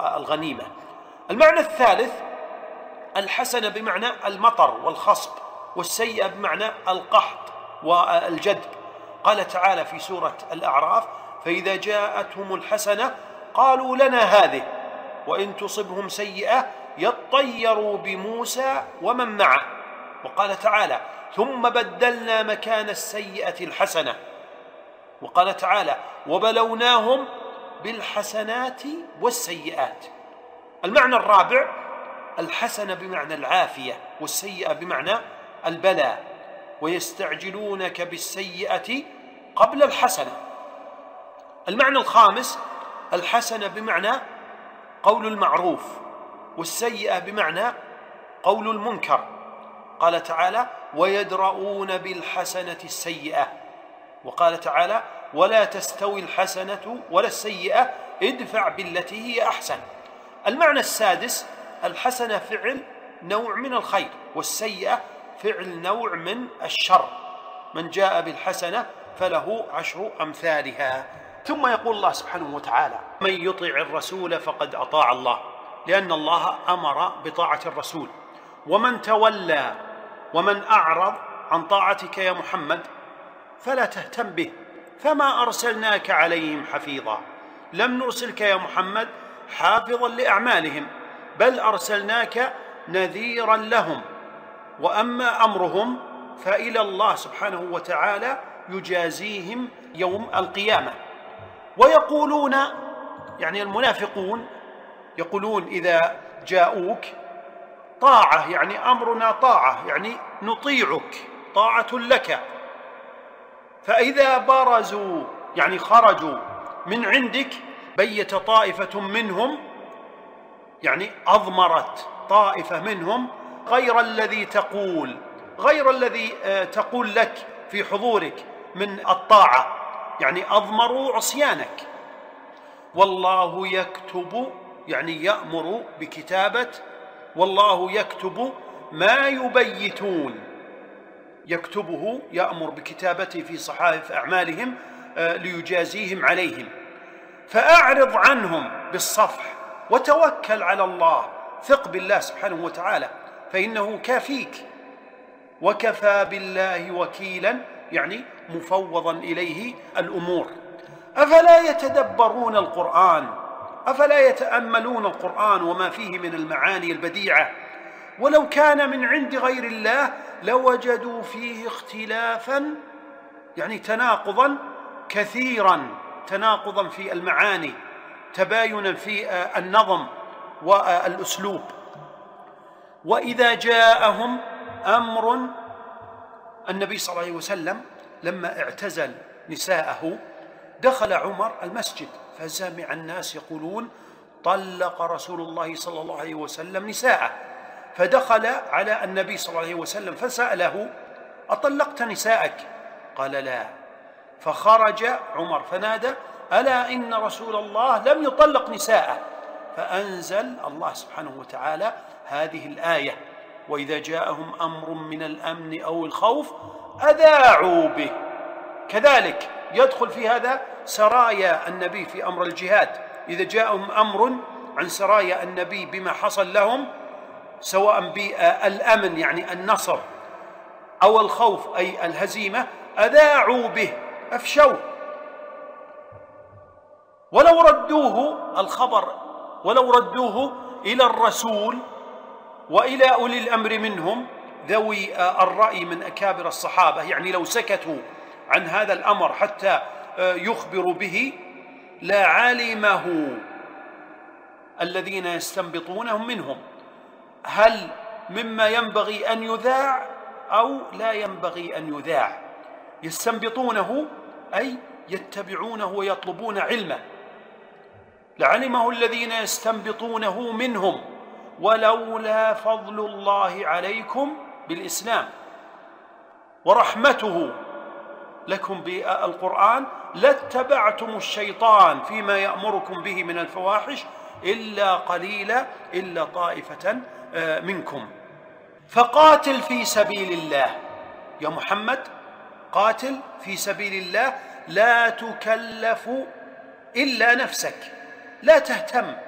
والغنيمة. المعنى الثالث الحسنة بمعنى المطر والخصب، والسيئة بمعنى القحط والجدب. قال تعالى في سورة الأعراف: فإذا جاءتهم الحسنة قالوا لنا هذه وإن تصبهم سيئة يطيروا بموسى ومن معه. وقال تعالى: ثم بدلنا مكان السيئة الحسنة. وقال تعالى: وبلوناهم بالحسنات والسيئات. المعنى الرابع الحسنة بمعنى العافية، والسيئة بمعنى البلاء، ويستعجلونك بالسيئة قبل الحسنة. المعنى الخامس الحسنة بمعنى قول المعروف، والسيئة بمعنى قول المنكر. قال تعالى: ويدرؤون بالحسنة السيئة. وقال تعالى: ولا تستوي الحسنة ولا السيئة ادفع بالتي هي أحسن. المعنى السادس الحسنة فعل نوع من الخير، والسيئة فعل نوع من الشر. من جاء بالحسنة فله 10 أمثالها. ثم يقول الله سبحانه وتعالى: من يطع الرسول فقد أطاع الله، لأن الله أمر بطاعة الرسول. ومن تولى ومن أعرض عن طاعتك يا محمد فلا تهتم به، فما أرسلناك عليهم حفيظا. لم نرسلك يا محمد حافظا لأعمالهم، بل أرسلناك نذيرا لهم. وأما أمرهم فإلى الله سبحانه وتعالى يجازيهم يوم القيامة. ويقولون، يعني المنافقون يقولون إذا جاءوك: طاعة، يعني أمرنا طاعة، يعني نطيعك، طاعة لك. فإذا برزوا، يعني خرجوا من عندك، بيت طائفة منهم، يعني أضمرت طائفة منهم غير الذي تقول لك في حضورك من الطاعة، يعني أضمروا عصيانك. والله يكتب، يعني يأمر بكتابة، والله يكتب ما يبيتون، يكتبه، يأمر بكتابته في صحائف أعمالهم ليجازيهم عليهم. فأعرض عنهم بالصفح وتوكل على الله، ثق بالله سبحانه وتعالى فإنه كافيك، وكفى بالله وكيلا، يعني مفوضا إليه الأمور. أفلا يتدبرون القرآن؟ أفلا يتأملون القرآن وما فيه من المعاني البديعة؟ ولو كان من عند غير الله لوجدوا فيه اختلافا، يعني تناقضا كثيرا، تناقضا في المعاني، تباينا في النظم والأسلوب. وإذا جاءهم أمر، النبي صلى الله عليه وسلم لما اعتزل نساءه دخل عمر المسجد فسمع الناس يقولون: طلق رسول الله صلى الله عليه وسلم نساءه. فدخل على النبي صلى الله عليه وسلم فسأله: أطلقت نساءك؟ قال: لا. فخرج عمر فنادى: ألا إن رسول الله لم يطلق نساءه. فأنزل الله سبحانه وتعالى هذه الآية: وإذا جاءهم أمر من الأمن أو الخوف أذاعوا به. كذلك يدخل في هذا سرايا النبي في أمر الجهاد. إذا جاءهم أمر عن سرايا النبي بما حصل لهم، سواء بالأمن يعني النصر أو الخوف أي الهزيمة، أذاعوا به، أفشوه. ولو ردوه الخبر، ولو ردوه إلى الرسول وإلى أولي الأمر منهم ذوي الرأي من أكابر الصحابة، يعني لو سكتوا عن هذا الأمر حتى يخبروا به لعلمه الذين يستنبطونهم منهم، هل مما ينبغي أن يذاع أو لا ينبغي أن يذاع. يستنبطونه أي يتبعونه ويطلبون علمه. لعلمه الذين يستنبطونه منهم ولولا فضل الله عليكم بالإسلام ورحمته لكم بالقرآن لاتبعتم الشيطان فيما يأمركم به من الفواحش إلا قليلا، إلا طائفة منكم. فقاتل في سبيل الله يا محمد، قاتل في سبيل الله، لا تكلف إلا نفسك، لا تهتم